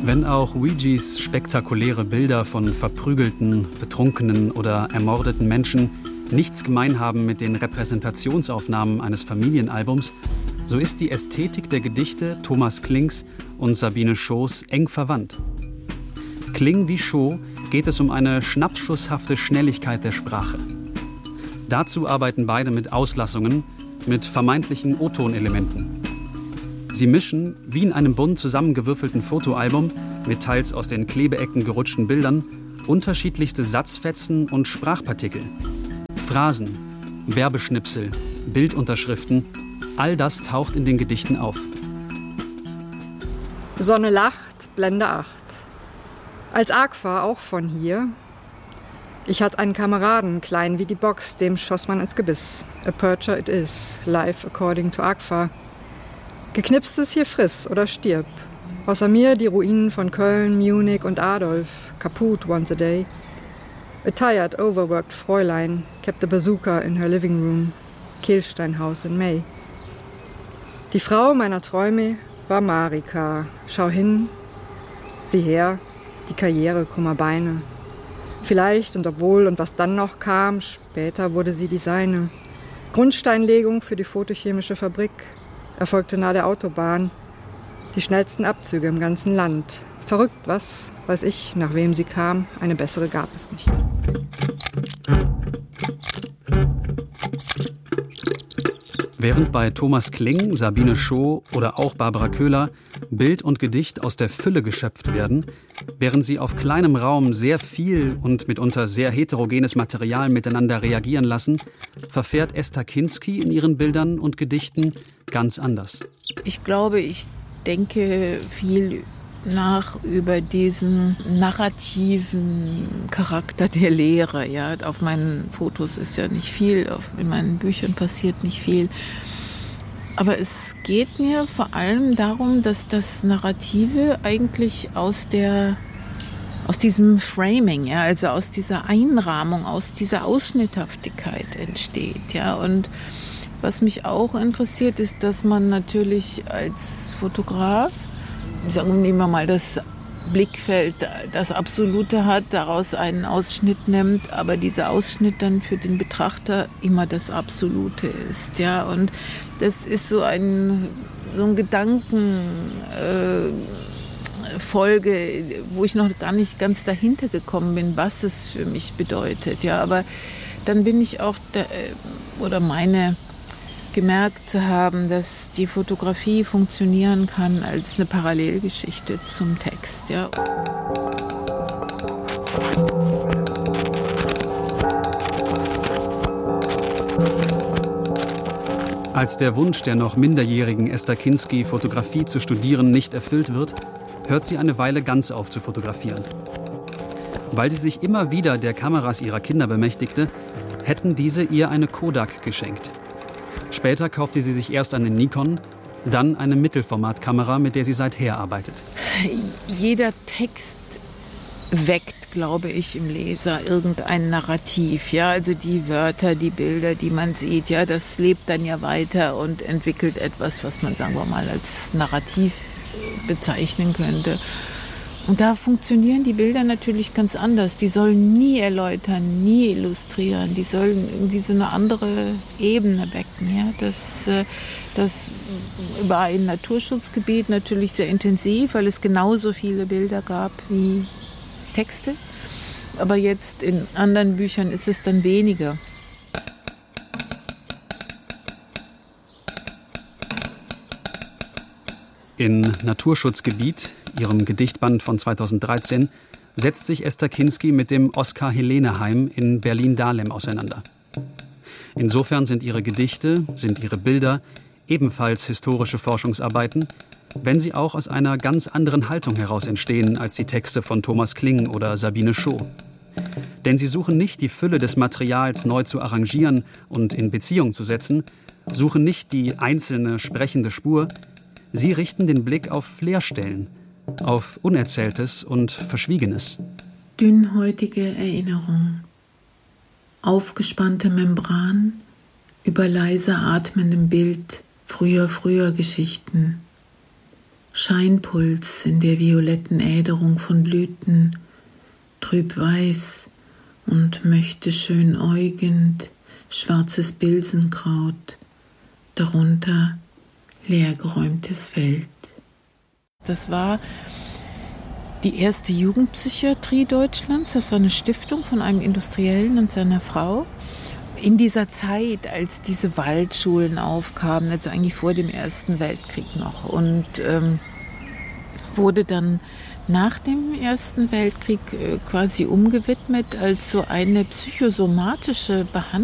Wenn auch Ouijis spektakuläre Bilder von verprügelten, betrunkenen oder ermordeten Menschen nichts gemein haben mit den Repräsentationsaufnahmen eines Familienalbums, so ist die Ästhetik der Gedichte Thomas Klings und Sabine Schoos eng verwandt. Kling wie Schoo geht es um eine schnappschusshafte Schnelligkeit der Sprache. Dazu arbeiten beide mit Auslassungen, mit vermeintlichen O-Ton-Elementen. Sie mischen, wie in einem bunt zusammengewürfelten Fotoalbum, mit teils aus den Klebeecken gerutschten Bildern, unterschiedlichste Satzfetzen und Sprachpartikel. Phrasen, Werbeschnipsel, Bildunterschriften, all das taucht in den Gedichten auf. Sonne lacht, Blende 8. Als Agfa, auch von hier. Ich hatte einen Kameraden, klein wie die Box, dem schoss man ins Gebiss. A Percher it is, life according to Agfa. Geknipstes hier friss oder stirb. Außer mir die Ruinen von Köln, Munich und Adolf, kaputt once a day. A tired, overworked Fräulein kept a bazooka in her living room, Kehlsteinhaus in May. Die Frau meiner Träume war Marika. Schau hin, sieh her, die Karriere krummer Beine. Vielleicht und obwohl und was dann noch kam, später wurde sie die seine. Grundsteinlegung für die photochemische Fabrik erfolgte nahe der Autobahn. Die schnellsten Abzüge im ganzen Land. Verrückt, was? Weiß ich, nach wem sie kam. Eine bessere gab es nicht. Während bei Thomas Kling, Sabine Schoo oder auch Barbara Köhler Bild und Gedicht aus der Fülle geschöpft werden, während sie auf kleinem Raum sehr viel und mitunter sehr heterogenes Material miteinander reagieren lassen, verfährt Esther Kinski in ihren Bildern und Gedichten ganz anders. Ich glaube, ich denke viel nach über diesen narrativen Charakter der Lehre. Ja, auf meinen Fotos ist ja nicht viel, in meinen Büchern passiert nicht viel. Aber es geht mir vor allem darum, dass das Narrative eigentlich aus diesem Framing, ja, also aus dieser Einrahmung, aus dieser Ausschnitthaftigkeit entsteht. Ja, und was mich auch interessiert, ist, dass man natürlich als Fotograf, sagen wir mal, das Blickfeld, das Absolute hat, daraus einen Ausschnitt nimmt, aber dieser Ausschnitt dann für den Betrachter immer das Absolute ist. Ja, und das ist so ein Gedankenfolge, wo ich noch gar nicht ganz dahinter gekommen bin, was es für mich bedeutet. Ja, aber dann bin ich auch meine gemerkt zu haben, dass die Fotografie funktionieren kann als eine Parallelgeschichte zum Text. Ja. Als der Wunsch der noch minderjährigen Esther Kinski, Fotografie zu studieren, nicht erfüllt wird, hört sie eine Weile ganz auf zu fotografieren. Weil sie sich immer wieder der Kameras ihrer Kinder bemächtigte, hätten diese ihr eine Kodak geschenkt. Später kaufte sie sich erst eine Nikon, dann eine Mittelformatkamera, mit der sie seither arbeitet. Jeder Text weckt, glaube ich, im Leser irgendein Narrativ. Ja, also die Wörter, die Bilder, die man sieht, ja, das lebt dann ja weiter und entwickelt etwas, was man, sagen wir mal, als Narrativ bezeichnen könnte. Und da funktionieren die Bilder natürlich ganz anders. Die sollen nie erläutern, nie illustrieren. Die sollen irgendwie so eine andere Ebene wecken. Ja? Das über ein Naturschutzgebiet natürlich sehr intensiv, weil es genauso viele Bilder gab wie Texte. Aber jetzt in anderen Büchern ist es dann weniger. In Naturschutzgebiet, ihrem Gedichtband von 2013, setzt sich Esther Kinski mit dem Oskar-Helene-Heim in Berlin-Dahlem auseinander. Insofern sind ihre Gedichte, sind ihre Bilder ebenfalls historische Forschungsarbeiten, wenn sie auch aus einer ganz anderen Haltung heraus entstehen als die Texte von Thomas Kling oder Sabine Schoo. Denn sie suchen nicht, die Fülle des Materials neu zu arrangieren und in Beziehung zu setzen, suchen nicht die einzelne sprechende Spur. Sie richten den Blick auf Leerstellen, auf Unerzähltes und Verschwiegenes. Dünnhäutige Erinnerung, aufgespannte Membran, über leise atmendem Bild früher Geschichten. Scheinpuls in der violetten Äderung von Blüten, trüb-weiß und möchte schön äugend, schwarzes Bilsenkraut, darunter leergeräumtes Feld. Das war die erste Jugendpsychiatrie Deutschlands. Das war eine Stiftung von einem Industriellen und seiner Frau. In dieser Zeit, als diese Waldschulen aufkamen, also eigentlich vor dem Ersten Weltkrieg noch, und wurde dann nach dem Ersten Weltkrieg quasi umgewidmet als so eine psychosomatische Behandlung